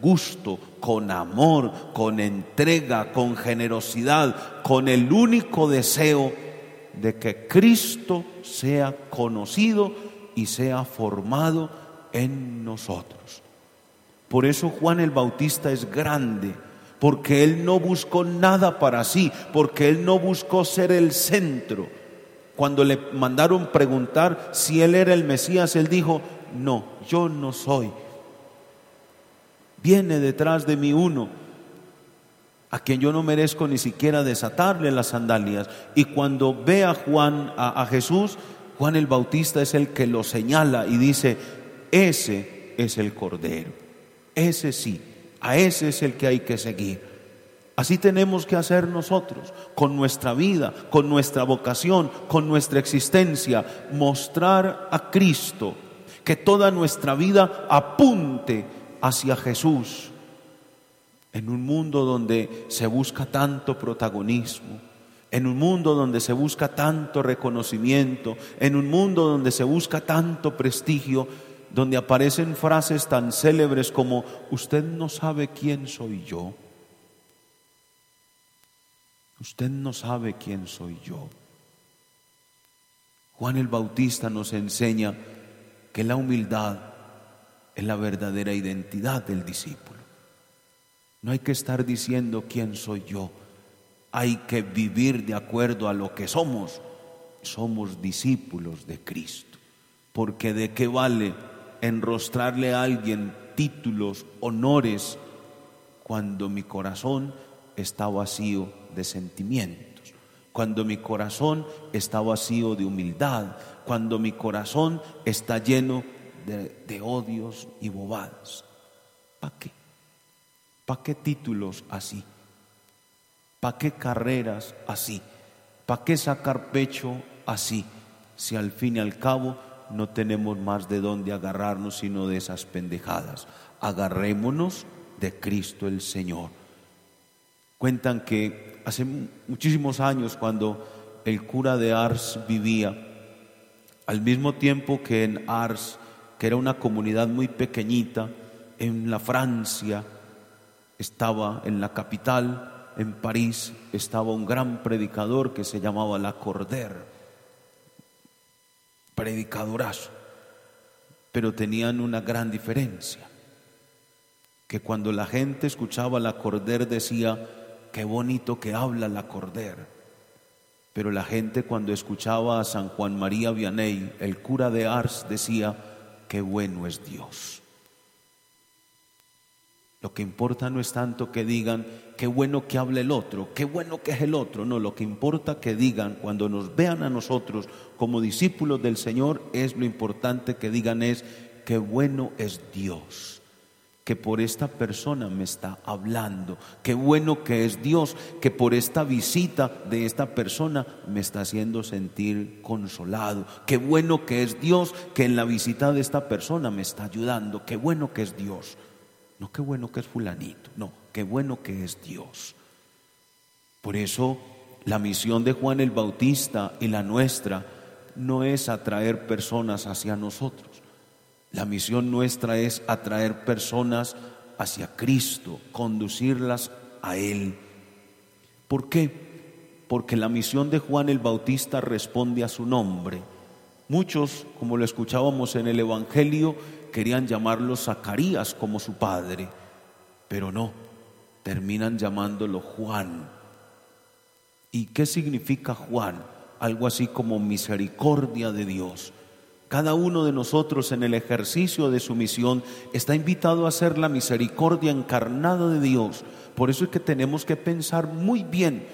gusto, con amor, con entrega, con generosidad, con el único deseo de que Cristo sea conocido y sea formado en nosotros. Por eso Juan el Bautista es grande, porque él no buscó nada para sí, porque él no buscó ser el centro. Cuando le mandaron preguntar si él era el Mesías, él dijo: no, yo no soy. Viene detrás de mí uno a quien yo no merezco ni siquiera desatarle las sandalias. Y cuando ve a Juan, a Jesús, Juan el Bautista es el que lo señala y dice: ese es el Cordero, ese sí, a ese es el que hay que seguir. Así tenemos que hacer nosotros, con nuestra vida, con nuestra vocación, con nuestra existencia, mostrar a Cristo, que toda nuestra vida apunte hacia Jesús. En un mundo donde se busca tanto protagonismo, en un mundo donde se busca tanto reconocimiento, en un mundo donde se busca tanto prestigio, donde aparecen frases tan célebres como: usted no sabe quién soy yo. Usted no sabe quién soy yo. Juan el Bautista nos enseña que la humildad es la verdadera identidad del discípulo. No hay que estar diciendo quién soy yo, hay que vivir de acuerdo a lo que somos. Somos discípulos de Cristo. Porque ¿de qué vale enrostrarle a alguien títulos, honores, cuando mi corazón está vacío de sentimientos, cuando mi corazón está vacío de humildad, cuando mi corazón está lleno de odios y bobadas? ¿Para qué? ¿Para qué títulos así? ¿Para qué carreras así? ¿Para qué sacar pecho así? Si al fin y al cabo no tenemos más de dónde agarrarnos sino de esas pendejadas. Agarrémonos de Cristo el Señor. Cuentan que hace muchísimos años, cuando el cura de Ars vivía, al mismo tiempo que en Ars, que era una comunidad muy pequeñita, en la Francia, estaba en la capital, en París, estaba un gran predicador que se llamaba Lacordaire, predicadorazo, pero tenían una gran diferencia, que cuando la gente escuchaba a Lacordaire decía: qué bonito que habla Lacordaire. Pero la gente, cuando escuchaba a San Juan María Vianney, el cura de Ars, decía: qué bueno es Dios. Lo que importa no es tanto que digan qué bueno que habla el otro, qué bueno que es el otro. No, lo que importa que digan cuando nos vean a nosotros como discípulos del Señor, es lo importante que digan es: qué bueno es Dios, que por esta persona me está hablando. Qué bueno que es Dios, que por esta visita de esta persona me está haciendo sentir consolado. Qué bueno que es Dios, que en la visita de esta persona me está ayudando. Qué bueno que es Dios. No qué bueno que es fulanito, no, qué bueno que es Dios. Por eso la misión de Juan el Bautista y la nuestra no es atraer personas hacia nosotros. La misión nuestra es atraer personas hacia Cristo, conducirlas a Él. ¿Por qué? Porque la misión de Juan el Bautista responde a su nombre. Muchos, como lo escuchábamos en el Evangelio, querían llamarlo Zacarías como su padre, pero no, terminan llamándolo Juan. ¿Y qué significa Juan? Algo así como misericordia de Dios. Cada uno de nosotros, en el ejercicio de su misión, está invitado a ser la misericordia encarnada de Dios. Por eso es que tenemos que pensar muy bien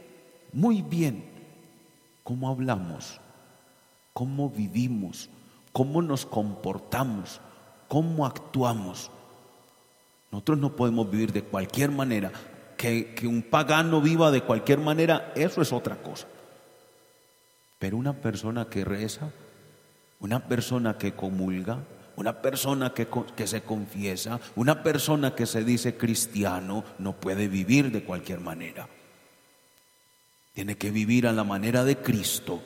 cómo hablamos, cómo vivimos, cómo nos comportamos, cómo actuamos. Nosotros no podemos vivir de cualquier manera. Que un pagano viva de cualquier manera, eso es otra cosa. Pero una persona que reza, una persona que comulga, una persona que se confiesa, una persona que se dice cristiano, no puede vivir de cualquier manera. Tiene que vivir a la manera de Cristo.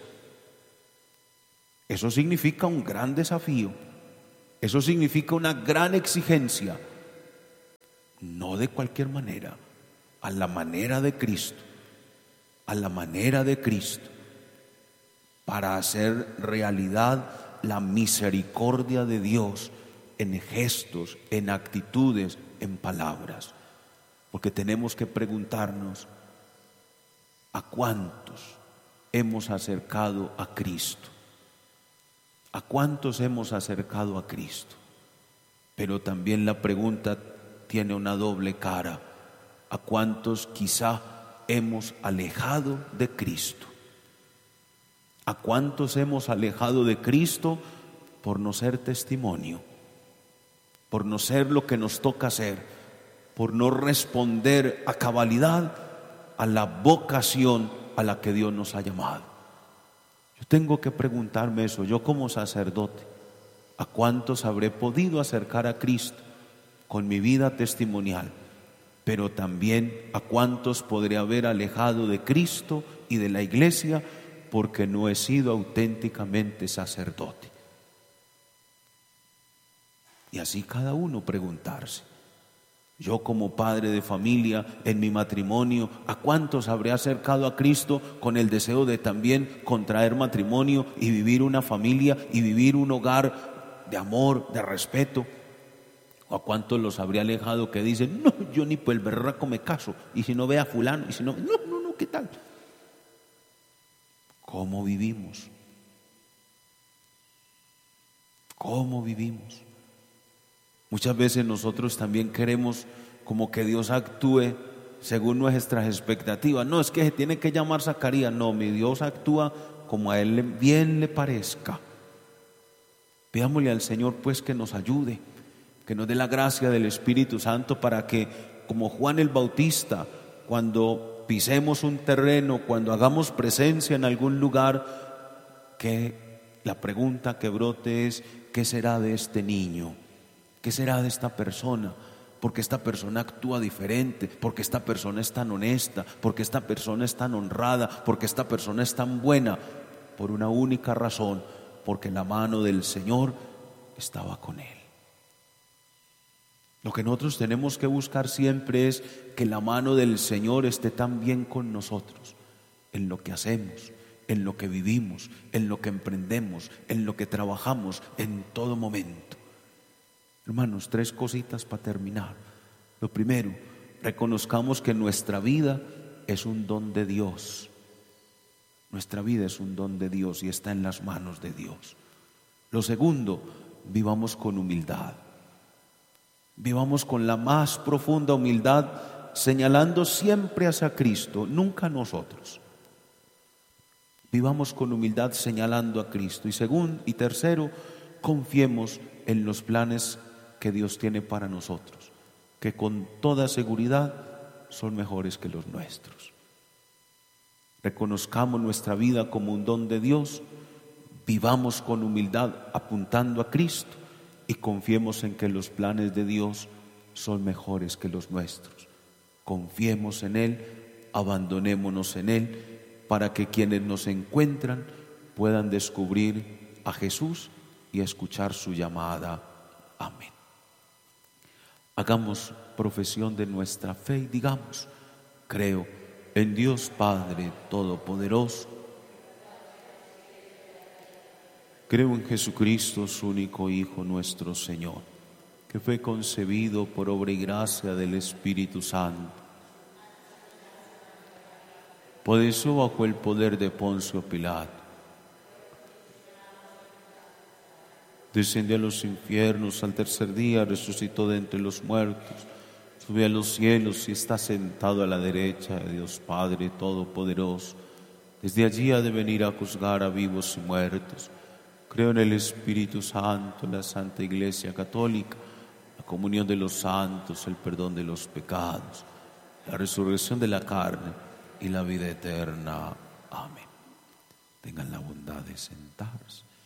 Eso significa un gran desafío. Eso significa una gran exigencia. no de cualquier manera, a la manera de Cristo, a la manera de Cristo, para hacer realidad la misericordia de Dios en gestos, en actitudes, en palabras. Porque tenemos que preguntarnos, ¿a cuántos hemos acercado a Cristo? ¿A cuántos hemos acercado a Cristo? Pero también la pregunta tiene una doble cara. ¿A cuántos quizá hemos alejado de Cristo? ¿A cuántos hemos alejado de Cristo por no ser testimonio? Por no ser lo que nos toca hacer, por no responder a cabalidad a la vocación a la que Dios nos ha llamado. Yo tengo que preguntarme eso, yo como sacerdote, ¿a cuántos habré podido acercar a Cristo con mi vida testimonial? Pero también ¿a cuántos podré haber alejado de Cristo y de la iglesia porque no he sido auténticamente sacerdote? Y así cada uno preguntarse. Yo como padre de familia, en mi matrimonio, ¿a cuántos habré acercado a Cristo con el deseo de también contraer matrimonio y vivir una familia y vivir un hogar de amor, de respeto? ¿O a cuántos los habría alejado que dicen, no, yo ni por el berraco me caso, y si no ve a fulano, y si no, no, ¿qué tal? ¿Cómo vivimos? ¿Cómo vivimos? Muchas veces nosotros también queremos como que Dios actúe según nuestras expectativas. No, es que se tiene que llamar Zacarías. No, mi Dios actúa como a Él bien le parezca. Pidámosle al Señor pues que nos ayude, que nos dé la gracia del Espíritu Santo para que, como Juan el Bautista, cuando pisemos un terreno, cuando hagamos presencia en algún lugar, que la pregunta que brote es, ¿qué será de este niño? ¿Qué será de esta persona? Porque esta persona actúa diferente, porque esta persona es tan honesta, porque esta persona es tan honrada, porque esta persona es tan buena, por una única razón, porque la mano del Señor estaba con él. Lo que nosotros tenemos que buscar siempre es que la mano del Señor esté también con nosotros, en lo que hacemos, en lo que vivimos, en lo que emprendemos, en lo que trabajamos, en todo momento. Hermanos, 3 cositas para terminar. Lo primero, reconozcamos que nuestra vida es un don de Dios. Nuestra vida es un don de Dios y está en las manos de Dios. Lo segundo, vivamos con humildad. Vivamos con la más profunda humildad, señalando siempre hacia Cristo, nunca a nosotros. Vivamos con humildad señalando a Cristo. Y tercero, confiemos en los planes que Dios tiene para nosotros, que con toda seguridad son mejores que los nuestros. Reconozcamos nuestra vida como un don de Dios, vivamos con humildad apuntando a Cristo y confiemos en que los planes de Dios son mejores que los nuestros. Confiemos en Él, abandonémonos en Él, para que quienes nos encuentran puedan descubrir a Jesús y escuchar su llamada. Amén. Hagamos profesión de nuestra fe y digamos, creo en Dios Padre Todopoderoso, creo en Jesucristo, su único Hijo, nuestro Señor, que fue concebido por obra y gracia del Espíritu Santo, padeció bajo el poder de Poncio Pilato, descendió a los infiernos, al tercer día resucitó de entre los muertos, subió a los cielos y está sentado a la derecha de Dios Padre Todopoderoso. Desde allí ha de venir a juzgar a vivos y muertos. Creo en el Espíritu Santo, en la Santa Iglesia Católica, la comunión de los santos, el perdón de los pecados, la resurrección de la carne y la vida eterna. Amén. Tengan la bondad de sentarse.